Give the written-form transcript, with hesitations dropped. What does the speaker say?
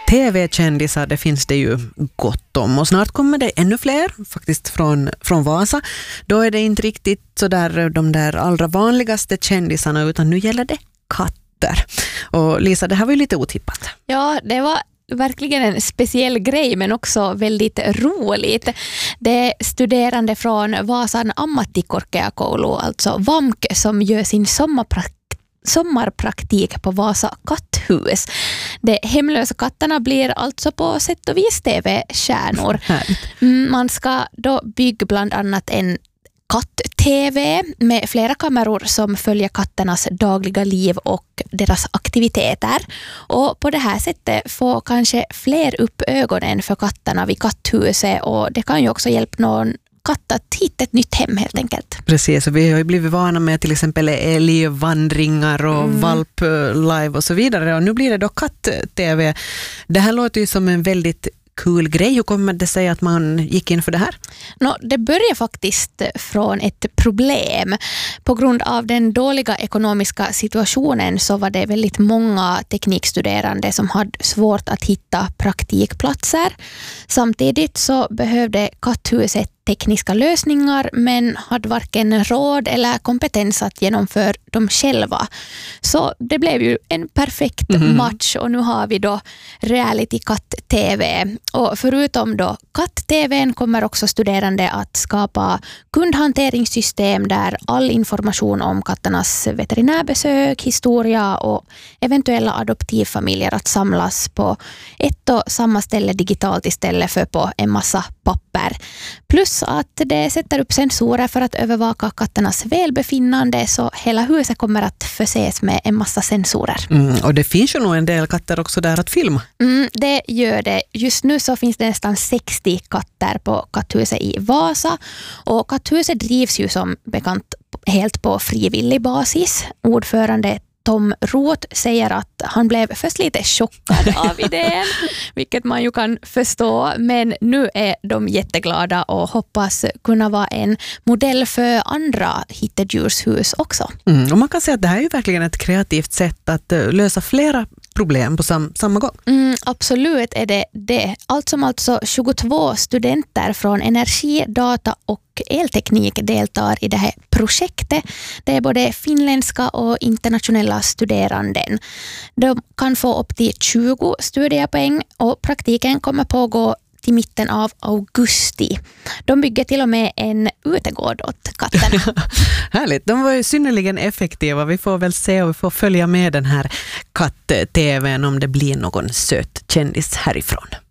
TV-kändisar, det finns det ju gott om. Och snart kommer det ännu fler, faktiskt från Vasa. Då är det inte riktigt så där de där allra vanligaste kändisarna, utan nu gäller det katter. Och Lisa, det här var ju lite otippat. Ja, det var verkligen en speciell grej, men också väldigt roligt. Det är studerande från Vasan ammattikorkeakoulu, alltså VAMK, som gör sin sommarpraktik på Vasa katthus. De hemlösa katterna blir alltså på sätt och vis TV-stjärnor. Man ska då bygga bland annat en katt-TV med flera kameror som följer katternas dagliga liv och deras aktiviteter. Och på det här sättet får kanske fler upp ögonen för katterna vid katthuset, och det kan ju också hjälpa någon katt att hitta ett nytt hem helt enkelt. Precis, och vi har ju blivit vana med till exempel älgvandringar och valp-live och så vidare, och nu blir det då katt-TV. Det här låter ju som en väldigt kul grej. Hur kommer det sig att man gick in för det här? Det börjar faktiskt från ett problem. På grund av den dåliga ekonomiska situationen så var det väldigt många teknikstuderande som hade svårt att hitta praktikplatser. Samtidigt så behövde katthuset tekniska lösningar, men hade varken råd eller kompetens att genomföra dem själva. Så det blev ju en perfekt match, och nu har vi då reality katt-TV. Och förutom då katt-TVn kommer också studerande att skapa kundhanteringssystem där all information om katternas veterinärbesök, historia och eventuella adoptivfamiljer att samlas på ett och samma ställe digitalt istället för på en massa papper. Plus att det sätter upp sensorer för att övervaka katternas välbefinnande, så hela huset kommer att förses med en massa sensorer. Och det finns ju nog en del katter också där att filma. Det gör det. Just nu så finns det nästan 60 katter på katthuset i Vasa, och katthuset drivs ju som bekant helt på frivillig basis. Ordförande Tom Roth säger att han blev först lite chockad av idén, vilket man ju kan förstå, men nu är de jätteglada och hoppas kunna vara en modell för andra hittedjurshus också. Och man kan säga att det här är ju verkligen ett kreativt sätt att lösa flera problem på samma gång. Absolut är det det. Allt som alltså 22 studenter från energi, data och elteknik deltar i det här projektet. Det är både finländska och internationella studeranden. De kan få upp till 20 studiepoäng, och praktiken kommer pågå till mitten av augusti. De bygger till och med en utegård åt katterna. Härligt, de var ju synnerligen effektiva. Vi får väl se, och vi får följa med den här katt-TVn om det blir någon söt kändis härifrån.